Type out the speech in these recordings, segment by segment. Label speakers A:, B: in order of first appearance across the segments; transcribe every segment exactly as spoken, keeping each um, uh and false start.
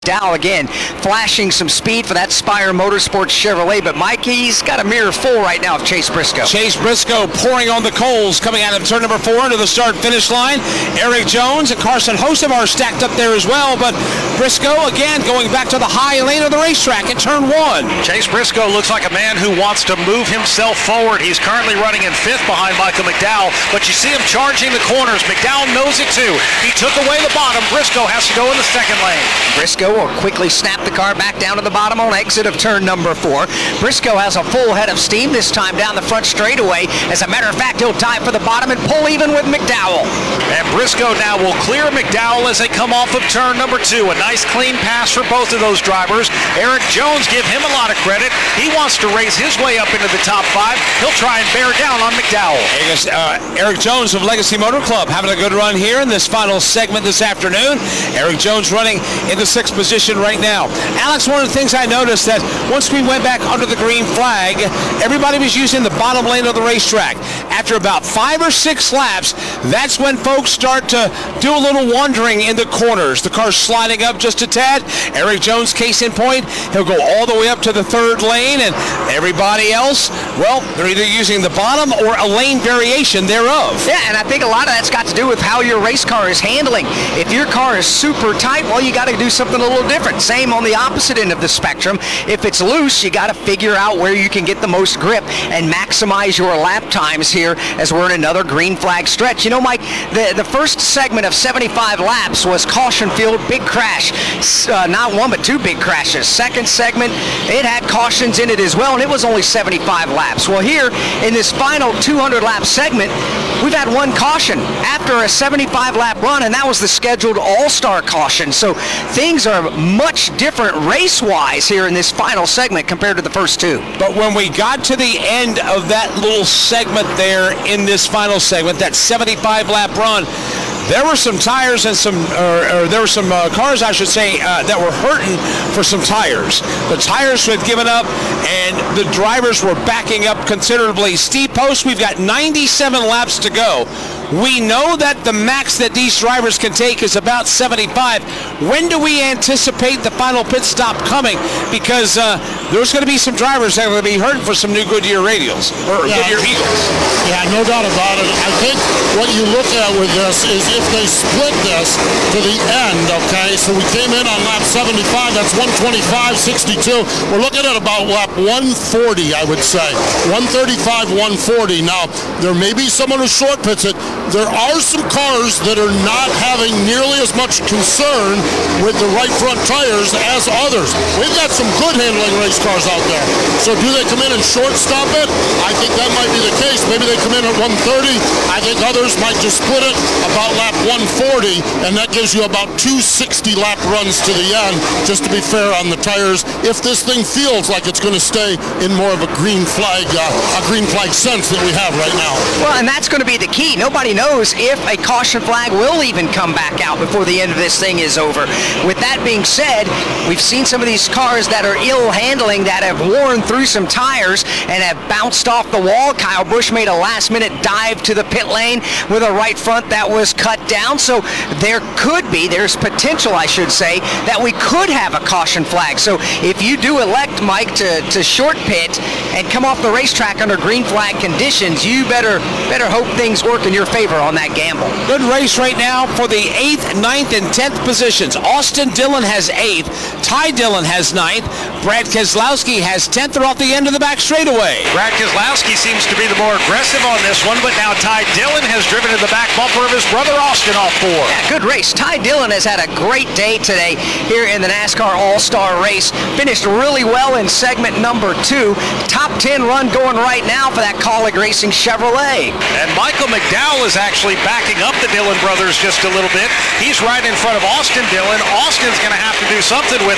A: Dow again flashing some speed for that Spire Motorsports Chevrolet, but Mike, he's got a mirror full right now of Chase Briscoe.
B: Chase Briscoe pouring on the coals coming out of turn number four into the start-finish line. Eric Jones and Carson Hocevar are stacked up there as well, but Briscoe again going back to the high lane of the racetrack at turn one.
C: Chase Briscoe looks like a man who wants to move himself forward. He's currently running in fifth behind Michael McDowell, but you see him charging the corners. McDowell knows it too. He took away the bottom. Briscoe has to go in the second lane.
A: Briscoe will quickly snap the car back down to the bottom on exit of turn number four. Briscoe has a full head of steam this time down the front straightaway. As a matter of fact, he'll tie for the bottom and pull even with McDowell.
C: And Briscoe now will clear McDowell as they come off of turn number two. A nice clean pass for both of those drivers. Eric Jones, give him a lot of credit. He wants to race his way up into the top five. He'll try and bear down on McDowell.
B: Uh, Eric Jones of Legacy Motor Club having a good run here in this final segment this afternoon. Eric Jones running in the sixth position right now. Alex, one of the things I noticed that once we went back under the green flag, everybody was using the bottom lane of the racetrack. After about five or six laps, that's when folks start to do a little wandering in the corners. The car's sliding up just a tad. Eric Jones, case in point, he'll go all the way up to the third lane, and everybody else, well, they're either using the bottom or a lane variation thereof.
A: Yeah, and I think a lot of that's got to do with how your race car is handling. If your car is super tight, well, you got to do something a little different. Same on the opposite end of the spectrum. If it's loose, you got to figure out where you can get the most grip and maximize your lap times here as we're in another green flag stretch. You know, Mike, the, the first segment of seventy-five laps was caution field, big crash. Uh, not one, but two big crashes. Second segment, it had cautions in it as well, and it was only seventy-five laps. Well, here in this final two hundred lap segment, we've had one caution after a seventy-five lap run, and that was the scheduled all-star caution. So things are much different race-wise here in this final segment compared to the first two.
B: But when we got to the end of that little segment there in this final segment, that seventy-five lap run, there were some tires and some, or, or there were some uh, cars, I should say, uh, that were hurting for some tires. The tires had given up, and the drivers were backing up considerably. Steve Post, we've got ninety-seven laps to go. We know that the max that these drivers can take is about seventy-five. When do we anticipate the final pit stop coming? Because uh, there's going to be some drivers that are going to be hurting for some new Goodyear radials, or yeah. Goodyear Eagles.
D: Yeah, no doubt about it. I think what you look at with this is if they split this to the end, okay, so we came in on lap seventy-five, that's one twenty-five sixty-two. We're looking at about lap one forty, I would say. one thirty-five, one forty. Now, there may be someone who short pits it. There are some cars that are not having nearly as much concern with the right front tires as others. We've got some good handling race cars out there. So do they come in and shortstop it? I think that might be the case. Maybe they come in at one thirty. I think others might just split it about lap one forty, and that gives you about two sixty lap runs to the end, just to be fair on the tires, if this thing feels like it's going to stay in more of a green flag, uh, a green flag sense that we have right now.
A: Well, and that's going to be the key. Nobody knows if a caution flag will even come back out before the end of this thing is over. With that being said, we've seen some of these cars that are ill handling that have worn through some tires and have bounced off the wall. Kyle Busch made a last minute dive to the pit lane with a right front that was cut down. So there could be, there's potential, I should say, that we could have a caution flag. So if you do elect, Mike, to, to short pit and come off the racetrack under green flag conditions, you better better hope things work in your favor on that gamble.
B: Good race right now for the eighth, ninth, and tenth positions. Austin Dillon has eighth. Ty Dillon has ninth. Brad Keselowski has tenth. They're off the end of the back straightaway.
C: Brad Keselowski seems to be the more aggressive on this one, but now Ty Dillon has driven to the back bumper of his brother Austin off four.
A: Yeah, good race. Ty Dillon has had a great day today here in the NASCAR All-Star race. Finished really well in segment number two. Top ten run going right now for that Kaulig Racing Chevrolet.
C: And Michael McDowell is actually backing up the Dillon brothers just a little bit. He's right in front of Austin Dillon. Austin's going to have to do something with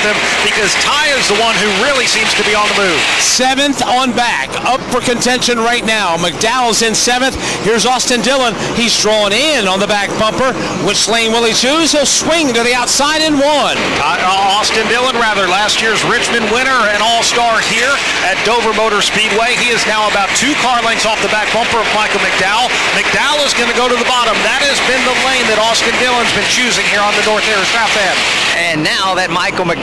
C: him because Ty is the one who really seems to be on the move.
B: Seventh on back, up for contention right now. McDowell's in seventh. Here's Austin Dillon. He's drawn in on the back bumper. Which lane will he choose? He'll swing to the outside in one.
C: Uh, Austin Dillon, rather, last year's Richmond winner and all-star here at Dover Motor Speedway. He is now about two car lengths off the back bumper of Michael McDowell. McDowell is going to go to the bottom. That has been the lane that Austin Dillon's been choosing here on the North Air South End.
A: And now that Michael